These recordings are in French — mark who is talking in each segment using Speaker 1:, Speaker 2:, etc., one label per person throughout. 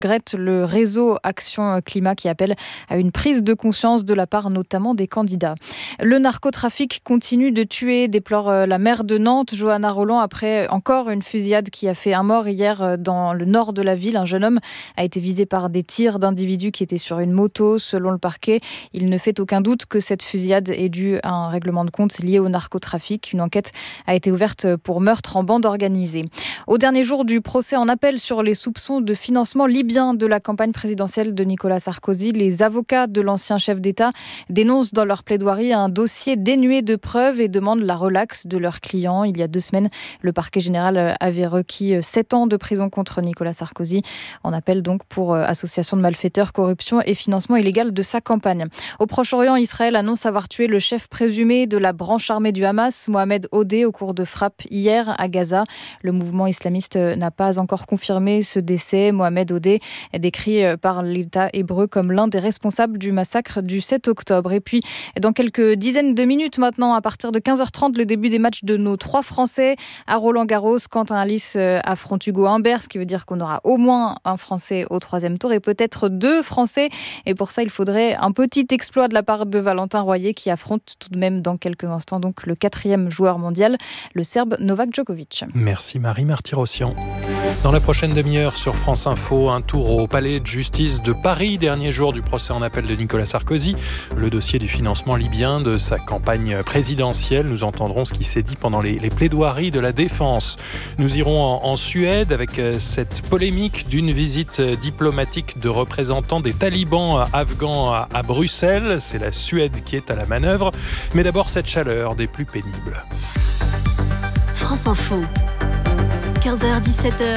Speaker 1: regrette le réseau Action Climat qui appelle à une prise de conscience de la part notamment des candidats. Le narcotrafic continue de tuer, déplore la maire de Nantes, Johanna Rolland, après encore une fusillade qui a fait un mort hier dans le nord de la ville. Un jeune homme a été visé par des tirs d'individus qui étaient sur une moto. Selon le parquet, il ne fait aucun doute que cette fusillade est due à un règlement de compte lié au narcotrafic. Une enquête a été ouverte pour meurtre en bande organisée. Au dernier jour du procès en appel sur les soupçons de financement libyen de la campagne présidentielle de Nicolas Sarkozy, les avocats de l'ancien chef d'État dénoncent dans leur plaidoirie un dossier dénué de preuves et demandent la relaxe de leurs clients. Il y a 2 semaines, le parquet général avait requis 7 ans de prison contre Nicolas Sarkozy, en appel donc pour association de malfaiteurs, corruption et financement illégal de sa campagne. Au Proche-Orient, Israël annonce avoir tué le chef présumé de la branche armée du Hamas, Mohamed Odeh, au cours de frappes hier à Gaza. Le mouvement islamiste n'a pas encore confirmé ce décès. Mohamed Odeh est décrit par l'État hébreu comme l'un des responsables du massacre du 7 octobre. Et puis, dans quelques dizaines de minutes maintenant, à partir de 15h30, le début des matchs de nos 3 Français à Roland-Garros. Quentin Halys affronte Hugo Humbert, ce qui veut dire qu'on aura au moins un Français au 3e tour et peut-être 2 Français. Et pour ça, il faudrait un petit exploit de la part de Valentin Royer qui affronte tout de même dans quelques instants donc le 4e joueur mondial, le Serbe Novak Djokovic.
Speaker 2: Merci Marie Martyrossian. Dans la prochaine demi-heure sur France Info, un tour au palais de justice de Paris, dernier jour du procès en appel de Nicolas Sarkozy, le dossier du financement libyen de sa campagne présidentielle. Nous entendrons ce qui s'est dit pendant les plaidoiries de la défense. Nous irons en Suède avec cette polémique d'une visite diplomatique de représentants des talibans afghans à Bruxelles. C'est la Suède qui est à la manœuvre. Mais d'abord cette chaleur des plus pénibles.
Speaker 3: France Info, 15h-17h,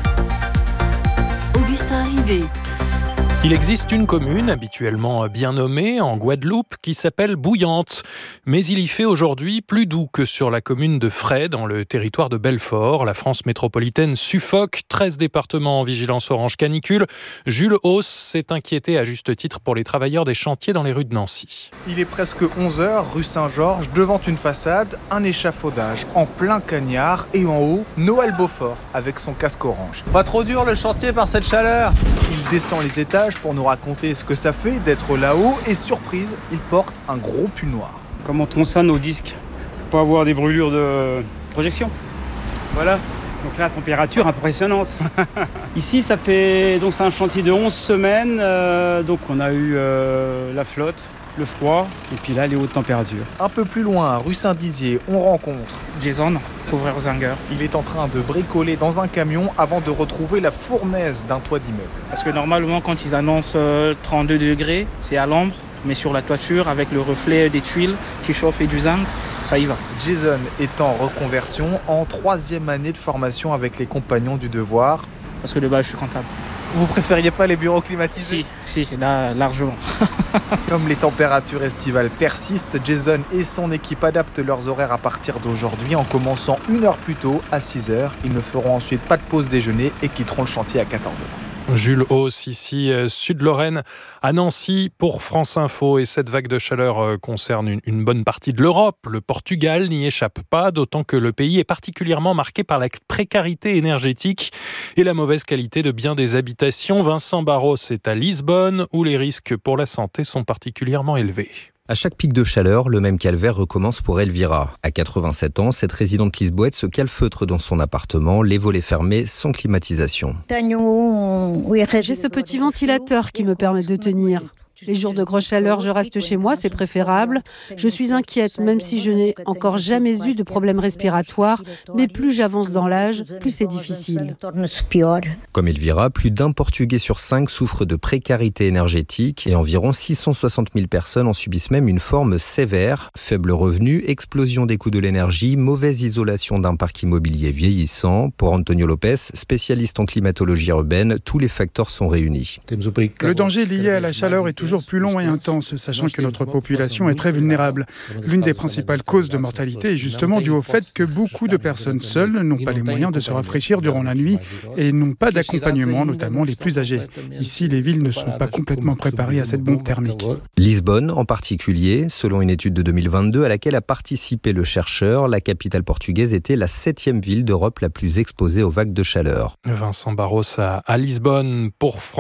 Speaker 3: Augustin Rivet.
Speaker 2: Il existe une commune, habituellement bien nommée, en Guadeloupe, qui s'appelle Bouillante. Mais il y fait aujourd'hui plus doux que sur la commune de Fray, dans le territoire de Belfort. La France métropolitaine suffoque, 13 départements en vigilance orange canicule. Jules Hauss s'est inquiété à juste titre pour les travailleurs des chantiers dans les rues de Nancy.
Speaker 4: Il est presque 11h, rue Saint-Georges, devant une façade, un échafaudage en plein cagnard et en haut, Noël Beaufort avec son casque orange.
Speaker 5: Pas trop dur le chantier par cette chaleur.
Speaker 4: Il descend les étages pour nous raconter ce que ça fait d'être là-haut et surprise, il porte un gros pull noir.
Speaker 6: Comment on tronçonne nos disques pour pas avoir des brûlures de projection. Voilà, donc là, température impressionnante. Ici, c'est un chantier de 11 semaines, donc on a eu la flotte, le froid et puis là les hautes températures.
Speaker 4: Un peu plus loin, rue Saint-Dizier, on rencontre
Speaker 7: Jason, couvreur Zanger.
Speaker 4: Il est en train de bricoler dans un camion avant de retrouver la fournaise d'un toit d'immeuble.
Speaker 7: Parce que normalement quand ils annoncent 32 degrés, c'est à l'ombre, mais sur la toiture avec le reflet des tuiles qui chauffent et du zinc, ça y va. Jason
Speaker 4: est en reconversion, en 3e année de formation avec les compagnons du devoir.
Speaker 7: Parce que de base je suis comptable.
Speaker 4: Vous préfériez pas les bureaux climatisés ?
Speaker 7: Si, là, largement.
Speaker 4: Comme les températures estivales persistent, Jason et son équipe adaptent leurs horaires à partir d'aujourd'hui en commençant 1 heure plus tôt, à 6h. Ils ne feront ensuite pas de pause déjeuner et quitteront le chantier à 14h.
Speaker 2: Jules Hauss, ici, Sud-Lorraine, à Nancy, pour France Info. Et cette vague de chaleur concerne une bonne partie de l'Europe. Le Portugal n'y échappe pas, d'autant que le pays est particulièrement marqué par la précarité énergétique et la mauvaise qualité de bien des habitations. Vincent Barros est à Lisbonne, où les risques pour la santé sont particulièrement élevés.
Speaker 8: À chaque pic de chaleur, le même calvaire recommence pour Elvira. À 87 ans, cette résidente lisboète se calfeutre dans son appartement, les volets fermés, sans climatisation.
Speaker 9: J'ai ce petit ventilateur qui me permet de tenir. Les jours de grosse chaleur, je reste chez moi, c'est préférable. Je suis inquiète, même si je n'ai encore jamais eu de problème respiratoire. Mais plus j'avance dans l'âge, plus c'est difficile.
Speaker 8: Comme Elvira, plus d'1 Portugais sur 5 souffre de précarité énergétique et environ 660 000 personnes en subissent même une forme sévère. Faible revenu, explosion des coûts de l'énergie, mauvaise isolation d'un parc immobilier vieillissant. Pour Antonio Lopez, spécialiste en climatologie urbaine, tous les facteurs sont réunis.
Speaker 10: Le danger lié à la chaleur est toujours toujours plus long et intense, sachant que notre population est très vulnérable. L'une des principales causes de mortalité est justement due au fait que beaucoup de personnes seules n'ont pas les moyens de se rafraîchir durant la nuit et n'ont pas d'accompagnement, notamment les plus âgés. Ici, les villes ne sont pas complètement préparées à cette bombe thermique.
Speaker 8: Lisbonne, en particulier, selon une étude de 2022 à laquelle a participé le chercheur, la capitale portugaise était la 7e ville d'Europe la plus exposée aux vagues de chaleur.
Speaker 2: Vincent Barros à Lisbonne pour